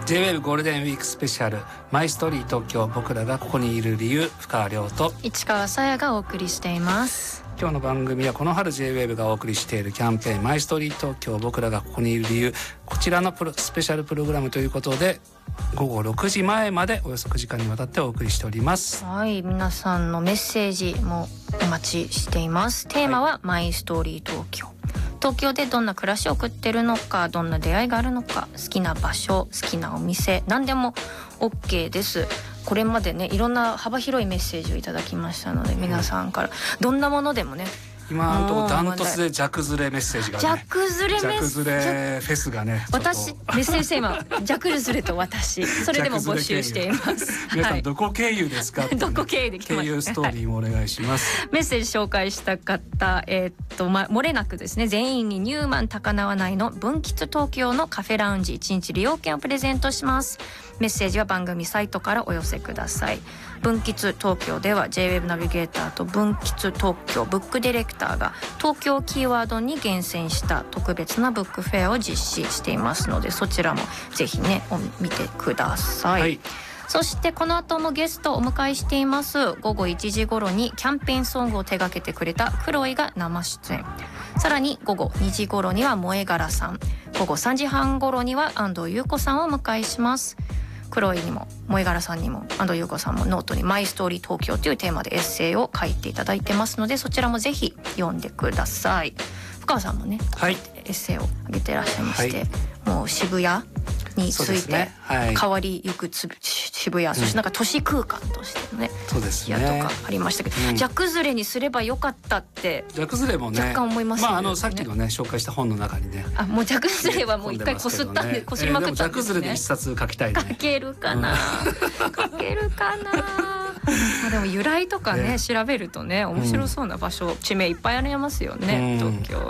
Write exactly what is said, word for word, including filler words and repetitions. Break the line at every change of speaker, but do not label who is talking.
ジェイウェーブ ゴールデンウィークスペシャルマイストーリー東京、僕らがここにいる理由、深川亮と
市川紗耶がお送りしています。
今日の番組はこの春 ジェイウェーブ がお送りしているキャンペーンマイストーリー東京、僕らがここにいる理由、こちらのプロスペシャルプログラムということでごごろくじまえまでおよそくじかんにわたってお送りしております。
はい、皆さんのメッセージもお待ちしています。テーマは、はい、マイストーリー東京。東京でどんな暮らしを送ってるのか、どんな出会いがあるのか、好きな場所、好きなお店、何でも OK です。これまでね、いろんな幅広いメッセージをいただきましたので、皆さんからどんなものでもね、
今のところダントツでジャクズレメッセージがね、
ジャクズレメッセージ、
ジャクズレフェスがね、
私メッセージテーマジャクズレと私、それでも募集しています
皆さんどこ経由ですか、はい、
どこ経由で来てます、ね、
経由ストーリーもお願いします、
はい、メッセージ紹介した方、えー、っとま漏れなくですね、全員にニューマン高輪内の分吉東京のカフェラウンジいちにち利用券をプレゼントします。メッセージは番組サイトからお寄せください。分吉東京では ジェイウェーブ ナビゲーターと分吉東京ブックディレクターが東京キーワードに厳選した特別なブックフェアを実施していますので、そちらもぜひね見てください、はい。そしてこの後もゲストをお迎えしています。ごごいちじ頃にキャンペーンソングを手掛けてくれたクロイが生出演。さらにごごにじ頃には萌え柄さん、ごごさんじはん頃には安藤優子さんをお迎えします。クロイにも萌え柄さんにも安藤優子さんもノートにマイストーリー東京というテーマでエッセイを書いていただいてますので、そちらもぜひ読んでください。深川さんもね、はい、エッセイを上げてらっしゃいまして、はい、もう渋谷について、ね、はい、変わりゆくつ渋谷、うん、そしてなんか都市空間としてのね、
そうですね、
とかありましたけど、うん、ジャクズレにすればよかったって
ジャクズレもね
若干思いますよね。
まあ、あのさっきのね紹介した本の中にね、
あ、もうジャクズレはもう一回こすったんで、こすりまくったんですね、えー、でもジャクズレ
で一冊書きたいね。
書けるかな書けるかなまあでも由来とかね、ね、調べるとね面白そうな場所、うん、地名いっぱいありますよね、東京